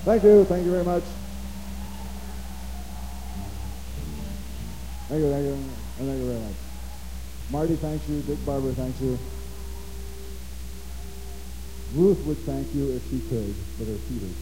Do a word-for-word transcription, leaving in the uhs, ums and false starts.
Thank you. Thank you very much. Thank you. Thank you. And thank you very much. Marty, thanks you. Dick Barber, thanks you. Ruth would thank you if she could, but her feet are